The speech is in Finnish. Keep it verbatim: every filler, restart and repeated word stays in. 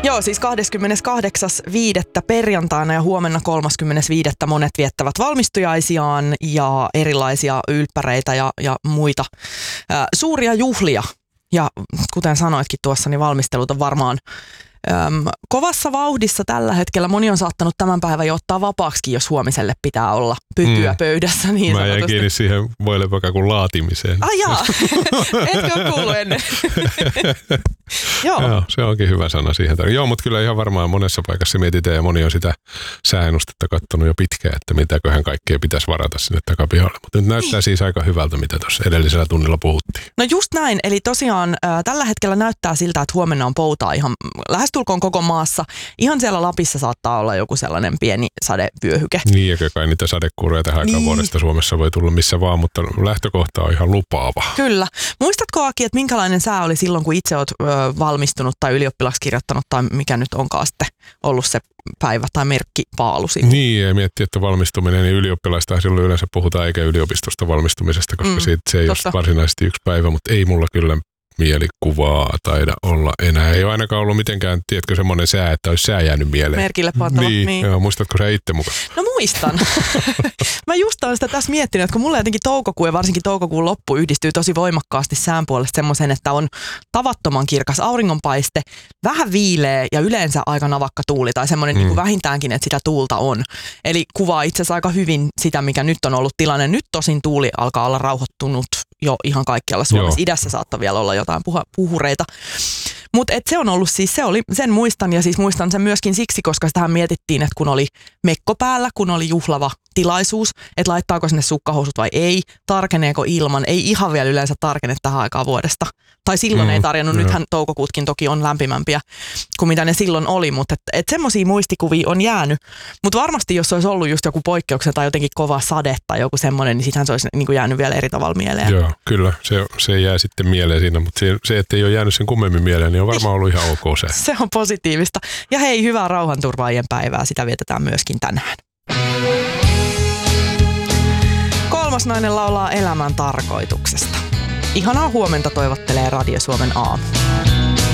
Joo, siis kahdeskymmeneskahdeksas viidettä perjantaina ja huomenna kolmaskymmenes viidettä monet viettävät valmistujaisiaan ja erilaisia ylppäreitä ja, ja muita ää, suuria juhlia. Ja kuten sanoitkin tuossa, niin valmistelut on varmaan äm, kovassa vauhdissa tällä hetkellä. Moni on saattanut tämän päivän jo ottaa vapaaksikin, jos huomiselle pitää olla pytyä mm. pöydässä. Niin Mä jäin kiinni siihen voilepäkakun laatimiseen. Ai jaa, etkö ole kuullut ennen? Joo. Joo, se onkin hyvä sana siihen. Joo, mutta kyllä ihan varmaan monessa paikassa mietitään ja moni on sitä sääennustetta katsonut jo pitkään, että mitäköhän kaikkea pitäisi varata sinne takapihalle. Mutta nyt näyttää siis aika hyvältä, mitä tuossa edellisellä tunnilla puhuttiin. No just näin, eli tosiaan äh, tällä hetkellä näyttää siltä, että huomenna on poutaa ihan lähestulkoon koko maassa. Ihan siellä Lapissa saattaa olla joku sellainen pieni sadevyöhyke. Niin, ja kai niitä sadekuuroja tähän aikaan niin. Vuodesta Suomessa voi tulla missä vaan, mutta lähtökohta on ihan lupaava. Kyllä. Muistatko, Aki, että minkälainen sää oli silloin, kun itse olet ö, valmistunut tai ylioppilaksi kirjoittanut tai mikä nyt onkaan sitten ollut se päivä tai merkkipaalu siitä? Niin, ja miettii, että valmistuminen, niin ylioppilaista silloin yleensä puhutaan eikä yliopistosta valmistumisesta, koska mm, siitä se ei totta. Ole varsinaisesti yksi päivä, mutta ei mulla kyllä mielikuvaa taida olla enää. Ei ole ainakaan ollut mitenkään, tiedätkö, semmoinen sää, että olisi sää jäänyt mieleen. Merkille pantava. Niin, niin. Joo, muistatko sä itse mukaan? No muistan. Mä just olen sitä tässä miettinyt, että kun mulla jotenkin toukokuu ja varsinkin toukokuun loppu yhdistyy tosi voimakkaasti sään puolesta semmoisen, että on tavattoman kirkas auringonpaiste, vähän viileä ja yleensä aika navakka tuuli tai semmoinen mm. niin kuin vähintäänkin, että sitä tuulta on. Eli kuvaa itse asiassa aika hyvin sitä, mikä nyt on ollut tilanne. Nyt tosin tuuli alkaa olla rauhoittunut jo ihan kaikkialla Suomessa. Joo. Idässä saattaa vielä olla jotain puha, puhureita. Mutta se on ollut siis, se oli, sen muistan ja siis muistan sen myöskin siksi, koska sitähän mietittiin, että kun oli mekko päällä, kun oli juhlava tilaisuus, että laittaako sinne sukkahousut vai ei, tarkeneeko ilman, ei ihan vielä yleensä tarkene tähän aikaan vuodesta. Tai silloin mm, ei tarjennut, joo. Nythän toukokuutkin toki on lämpimämpiä kuin mitä ne silloin oli, mutta et, et semmoisia muistikuvia on jäänyt. Mutta varmasti jos olisi ollut just joku poikkeuksen tai jotenkin kova sade tai joku semmoinen, niin sitähän se olisi niin kuin jäänyt vielä eri tavalla mieleen. Joo, kyllä, se, se jää sitten mieleen siinä, mutta se, se ettei ole jäänyt sen kummemmin mieleen, niin on varmaan ollut ihan ok se. Se on positiivista. Ja hei, hyvää rauhanturvaajien päivää, sitä vietetään myöskin tänään. Kolmas nainen laulaa elämän tarkoituksesta. Ihanaa huomenta toivottelee Radio Suomen aamu.